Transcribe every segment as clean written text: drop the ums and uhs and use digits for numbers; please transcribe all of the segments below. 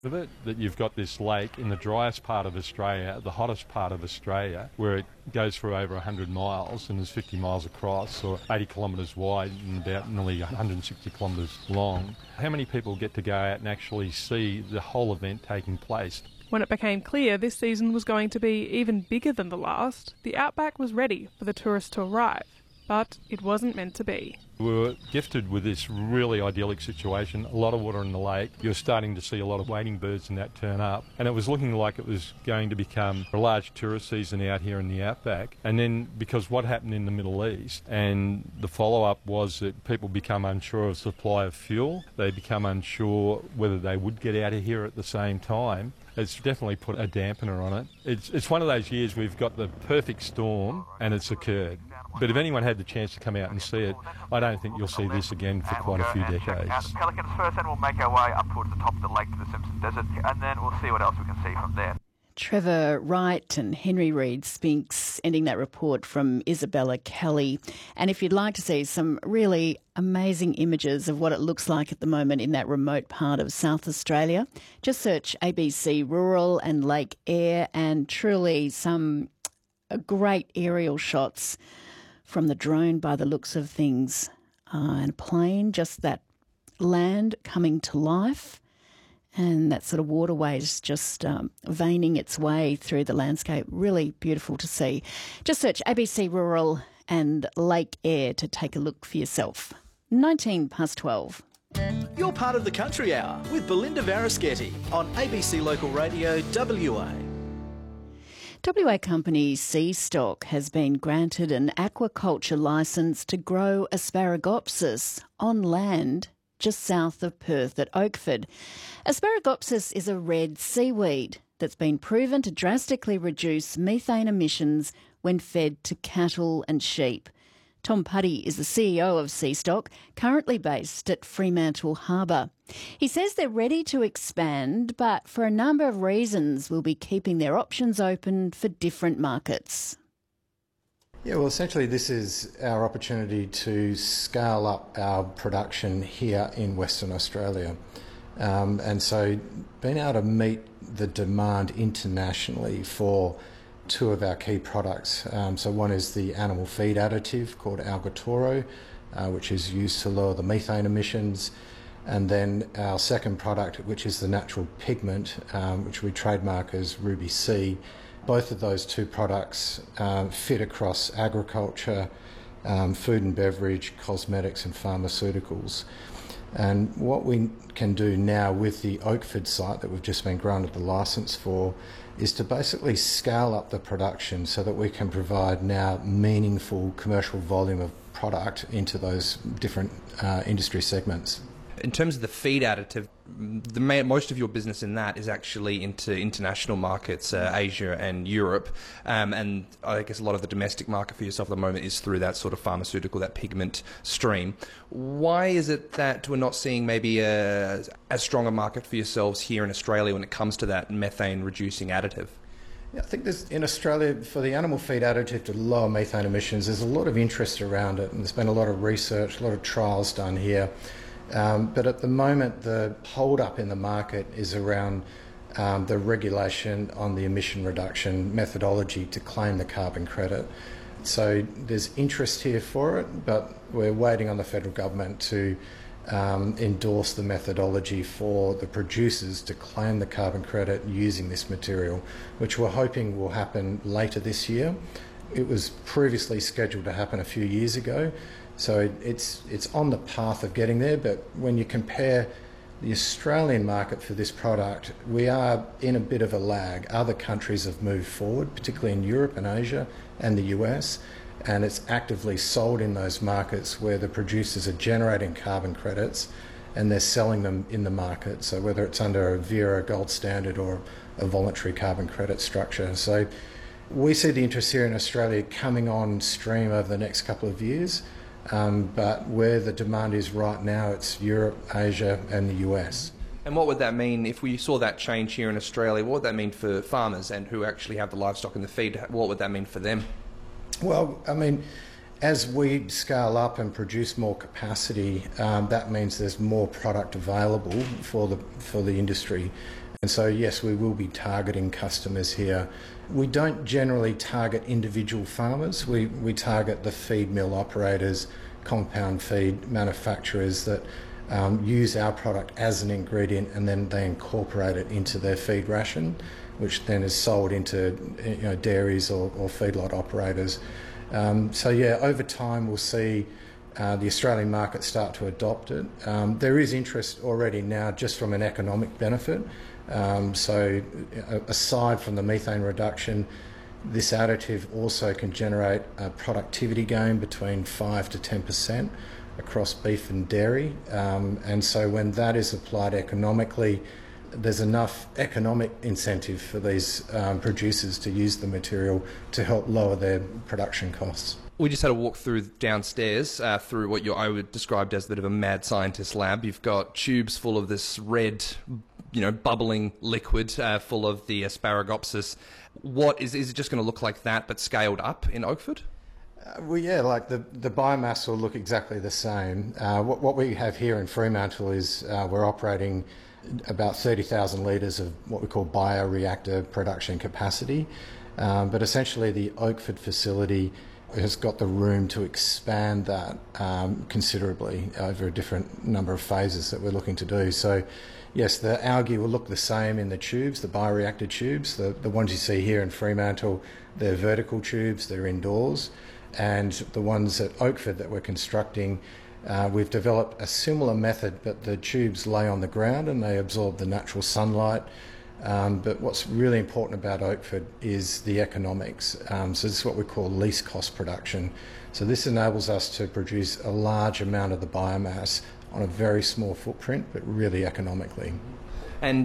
With it, that you've got this lake in the driest part of Australia, the hottest part of Australia, where it goes for over 100 miles and is 50 miles across or 80 kilometres wide and about nearly 160 kilometres long. How many people get to go out and actually see the whole event taking place? When it became clear this season was going to be even bigger than the last, the Outback was ready for the tourists to arrive. But it wasn't meant to be. We were gifted with this really idyllic situation, a lot of water in the lake. You're starting to see a lot of wading birds and that turn up. And it was looking like it was going to become a large tourist season out here in the Outback. And then because what happened in the Middle East, and the follow-up was that people become unsure of supply of fuel. They become unsure whether they would get out of here at the same time. It's definitely put a dampener on it. It's one of those years we've got the perfect storm and it's occurred. But if anyone had the chance to come out and see it, I don't think you'll see this again for quite a few decades. Pelicans first, and we'll make our way up towards the top of the lake to the Simpson Desert, and then we'll see what else we can see from there. Trevor Wright and Henry Reid Spinks ending that report from Isabella Kelly. And if you'd like to see some really amazing images of what it looks like at the moment in that remote part of South Australia, just search ABC Rural and Lake Eyre, and truly some great aerial shots from the drone by the looks of things, and a plane, just that land coming to life and that sort of waterways just veining its way through the landscape. Really beautiful to see. Just search ABC Rural and Lake Eyre to take a look for yourself. 12:19. You're part of the Country Hour with Belinda Varischetti on ABC Local Radio WA. WA company Seastock has been granted an aquaculture licence to grow Asparagopsis on land just south of Perth at Oakford. Asparagopsis is a red seaweed that's been proven to drastically reduce methane emissions when fed to cattle and sheep. Tom Puddy is the CEO of Seastock, currently based at Fremantle Harbour. He says they're ready to expand, but for a number of reasons will be keeping their options open for different markets. Yeah, well, essentially this is our opportunity to scale up our production here in Western Australia. And so being able to meet the demand internationally for two of our key products. So one is the animal feed additive called Algatoro, which is used to lower the methane emissions. And then our second product, which is the natural pigment, which we trademark as Ruby C. Both of those two products fit across agriculture, food and beverage, cosmetics and pharmaceuticals. And what we can do now with the Oakford site that we've just been granted the licence for is to basically scale up the production so that we can provide now meaningful commercial volume of product into those different industry segments. In terms of the feed additive, most of your business in that is actually into international markets, Asia and Europe, and I guess a lot of the domestic market for yourself at the moment is through that sort of pharmaceutical, that pigment stream. Why is it that we're not seeing maybe as strong a market for yourselves here in Australia when it comes to that methane-reducing additive? Yeah, I think in Australia, for the animal feed additive to lower methane emissions, there's a lot of interest around it, and there's been a lot of research, a lot of trials done here. But at the moment, the hold-up in the market is around the regulation on the emission reduction methodology to claim the carbon credit. So there's interest here for it, but we're waiting on the federal government to endorse the methodology for the producers to claim the carbon credit using this material, which we're hoping will happen later this year. It was previously scheduled to happen a few years ago. So it's on the path of getting there, but when you compare the Australian market for this product, we are in a bit of a lag. Other countries have moved forward, particularly in Europe and Asia and the US, and it's actively sold in those markets where the producers are generating carbon credits and they're selling them in the market. So whether it's under a Vera Gold Standard or a voluntary carbon credit structure. So we see the interest here in Australia coming on stream over the next couple of years. But where the demand is right now, it's Europe, Asia and the US. And what would that mean if we saw that change here in Australia? What would that mean for farmers and who actually have the livestock and the feed? What would that mean for them? Well, I mean, As we scale up and produce more capacity, that means there's more product available for the industry. And so, yes, we will be targeting customers here. We don't generally target individual farmers. We target the feed mill operators, compound feed manufacturers that use our product as an ingredient, and then they incorporate it into their feed ration, which then is sold into dairies or feedlot operators. Over time we'll see the Australian market start to adopt it. There is interest already now just from an economic benefit. Aside from the methane reduction, this additive also can generate a productivity gain between 5 to 10% across beef and dairy. And so when that is applied economically, there's enough economic incentive for these producers to use the material to help lower their production costs. We just had a walk through downstairs through what I would describe as a bit of a mad scientist lab. You've got tubes full of this red, bubbling liquid full of the Asparagopsis. Is it just going to look like that but scaled up in Oakford? The biomass will look exactly the same. What we have here in Fremantle is we're operating about 30,000 litres of what we call bioreactor production capacity. But essentially the Oakford facility has got the room to expand that considerably over a different number of phases that we're looking to do. So yes, the algae will look the same in the tubes, the bioreactor tubes. The ones you see here in Fremantle, they're vertical tubes, they're indoors. And the ones at Oakford that we're constructing, we've developed a similar method, but the tubes lay on the ground and they absorb the natural sunlight. But what's really important about Oakford is the economics. So this is what we call least cost production. So this enables us to produce a large amount of the biomass on a very small footprint, but really economically. And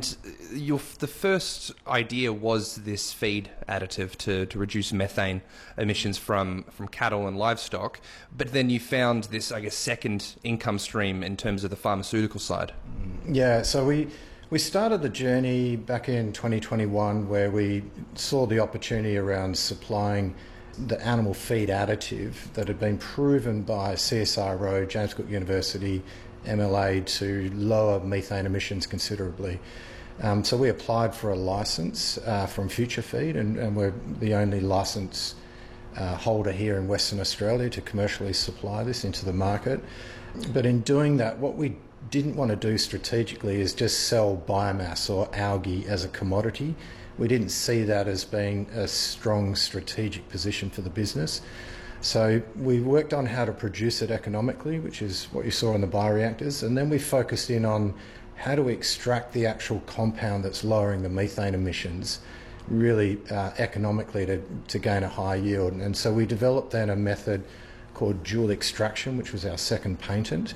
the first idea was this feed additive to reduce methane emissions from cattle and livestock, but then you found this, second income stream in terms of the pharmaceutical side. Yeah, so we started the journey back in 2021 where we saw the opportunity around supplying the animal feed additive that had been proven by CSIRO, James Cook University, MLA to lower methane emissions considerably. So we applied for a licence from Future Feed, and we're the only licence holder here in Western Australia to commercially supply this into the market. But in doing that, what we didn't want to do strategically is just sell biomass or algae as a commodity. We didn't see that as being a strong strategic position for the business. So we worked on how to produce it economically, which is what you saw in the bioreactors, and then we focused in on how do we extract the actual compound that's lowering the methane emissions really economically to gain a high yield. And so we developed then a method called dual extraction, which was our second patent.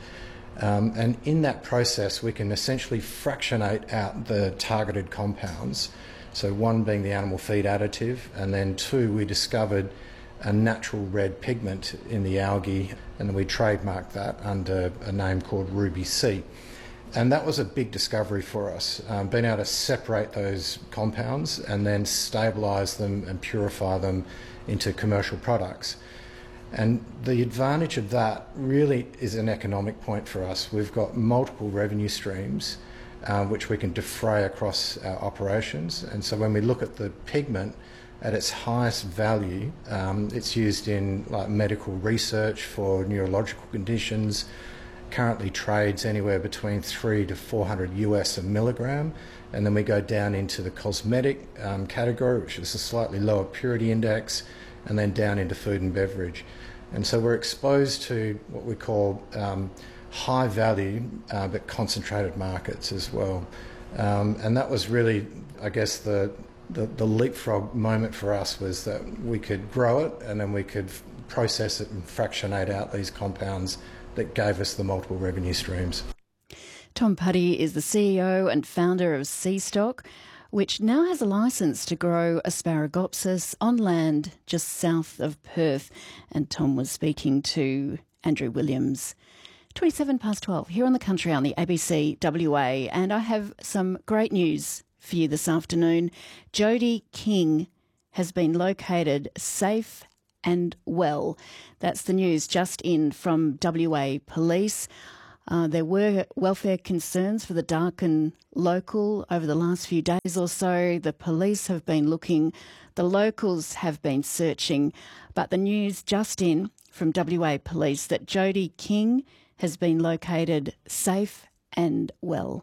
And in that process, we can essentially fractionate out the targeted compounds. So one being the animal feed additive, and then two, we discovered a natural red pigment in the algae, and then we trademarked that under a name called Ruby C. And that was a big discovery for us, being able to separate those compounds and then stabilise them and purify them into commercial products. And the advantage of that really is an economic point for us. We've got multiple revenue streams which we can defray across our operations. And so when we look at the pigment at its highest value, it's used in medical research for neurological conditions, currently trades anywhere between 300 to 400 US a milligram. And then we go down into the cosmetic category, which is a slightly lower purity index, and then down into food and beverage. And so we're exposed to what we call high value but concentrated markets as well. And that was really, the leapfrog moment for us, was that we could grow it and then we could process it and fractionate out these compounds that gave us the multiple revenue streams. Tom Puddy is the CEO and founder of Seastock, which now has a licence to grow Asparagopsis on land just south of Perth. And Tom was speaking to Andrew Williams. 12 here on The Country on the ABC WA. And I have some great news for you this afternoon. Jodie King has been located safe and well. That's the news just in from WA Police. There were welfare concerns for the Darkin local over the last few days or so. The police have been looking, the locals have been searching, but the news just in from WA Police that Jodie King has been located safe and well.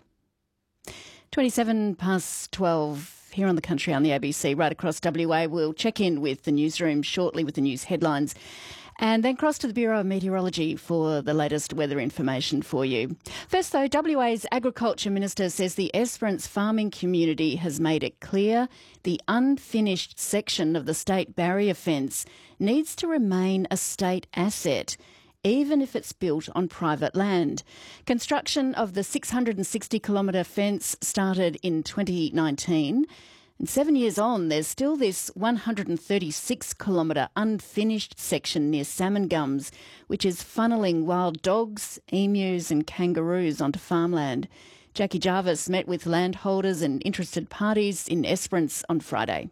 12 here on the Country on the ABC, right across WA. We'll check in with the newsroom shortly with the news headlines and then cross to the Bureau of Meteorology for the latest weather information for you. First though, WA's Agriculture Minister says the Esperance farming community has made it clear the unfinished section of the state barrier fence needs to remain a state asset, even if it's built on private land. Construction of the 660-kilometre fence started in 2019. And 7 years on, there's still this 136-kilometre unfinished section near Salmon Gums, which is funneling wild dogs, emus and kangaroos onto farmland. Jackie Jarvis met with landholders and interested parties in Esperance on Friday.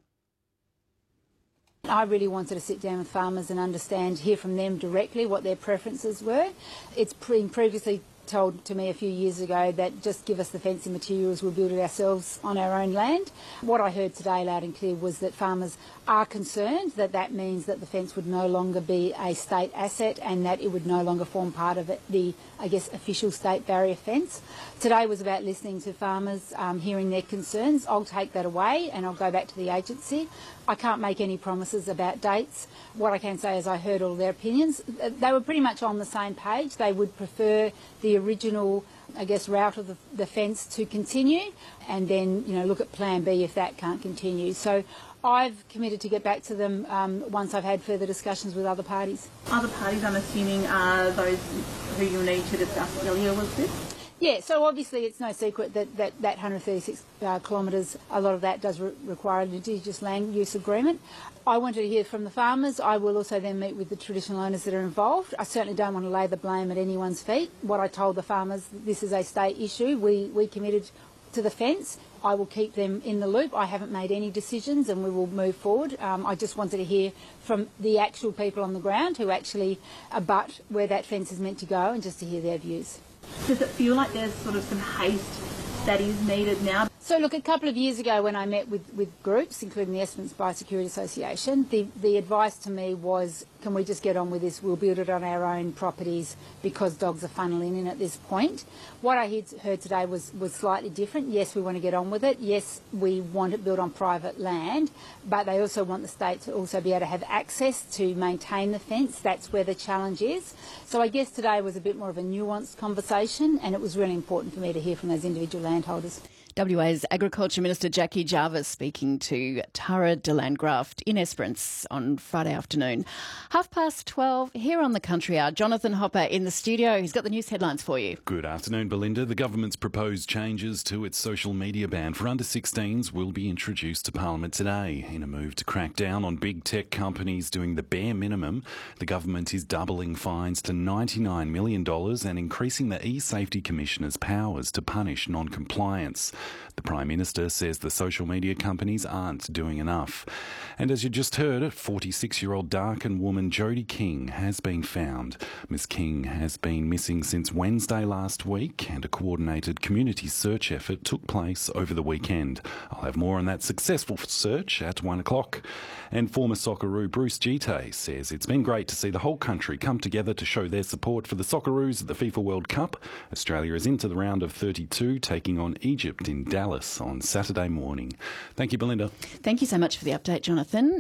I really wanted to sit down with farmers and hear from them directly what their preferences were. It's been previously told to me a few years ago that just give us the fencing materials, we'll build it ourselves on our own land. What I heard today loud and clear was that farmers are concerned that that means that the fence would no longer be a state asset and that it would no longer form part of the official state barrier fence. Today was about listening to farmers, hearing their concerns. I'll take that away and I'll go back to the agency. I can't make any promises about dates. What I can say is I heard all their opinions. They were pretty much on the same page. They would prefer the original, route of the fence to continue and then, look at plan B if that can't continue. So I've committed to get back to them once I've had further discussions with other parties. Other parties, I'm assuming, are those who you'll need to discuss earlier with this? Yeah, so obviously it's no secret that 136 kilometres, a lot of that does require an Indigenous land use agreement. I wanted to hear from the farmers. I will also then meet with the traditional owners that are involved. I certainly don't want to lay the blame at anyone's feet. What I told the farmers, this is a state issue. We committed to the fence. I will keep them in the loop. I haven't made any decisions and we will move forward. I just wanted to hear from the actual people on the ground who actually abut where that fence is meant to go and just to hear their views. Does it feel like there's sort of some haste that is needed now? So look, a couple of years ago when I met with groups, including the Esperance Biosecurity Association, the advice to me was, can we just get on with this? We'll build it on our own properties because dogs are funneling in at this point. What I heard today was slightly different. Yes, we want to get on with it. Yes, we want it built on private land, but they also want the state to also be able to have access to maintain the fence. That's where the challenge is. So I guess today was a bit more of a nuanced conversation and it was really important for me to hear from those individual landholders. WA's Agriculture Minister Jackie Jarvis speaking to Tara de Landgraft in Esperance on Friday afternoon. 12:30 here on the Country Hour. Jonathan Hopper in the studio. He's got the news headlines for you. Good afternoon, Belinda. The government's proposed changes to its social media ban for under-16s will be introduced to Parliament today. In a move to crack down on big tech companies doing the bare minimum, the government is doubling fines to $99 million and increasing the e-Safety Commissioner's powers to punish non-compliance. The Prime Minister says the social media companies aren't doing enough. And as you just heard, 46-year-old Darkin woman Jodie King has been found. Ms King has been missing since Wednesday last week and a coordinated community search effort took place over the weekend. I'll have more on that successful search at 1 o'clock. And former Socceroo Bruce Gite says it's been great to see the whole country come together to show their support for the Socceroos at the FIFA World Cup. Australia is into the round of 32, taking on Egypt in Dallas on Saturday morning. Thank you, Belinda. Thank you so much for the update, Jonathan.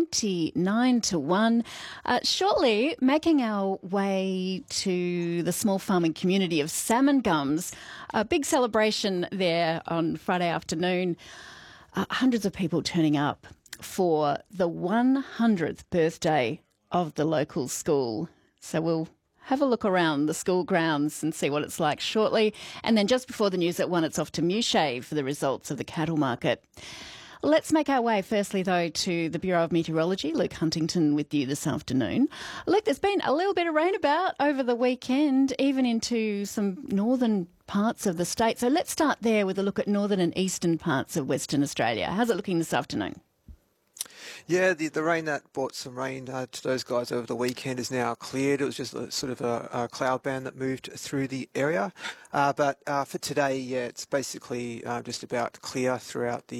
29-1. Shortly, making our way to the small farming community of Salmon Gums. A big celebration there on Friday afternoon. Hundreds of people turning up for the 100th birthday of the local school. So we'll have a look around the school grounds and see what it's like shortly. And then just before the news at 1, it's off to Mewshave for the results of the cattle market. Let's make our way firstly, though, to the Bureau of Meteorology. Luke Huntington with you this afternoon. Luke, there's been a little bit of rain about over the weekend, even into some northern parts of the state. So let's start there with a look at northern and eastern parts of Western Australia. How's it looking this afternoon? Yeah, the rain that brought some rain to those guys over the weekend is now cleared. It was just a sort of a cloud band that moved through the area. But for today, yeah, it's basically just about clear throughout the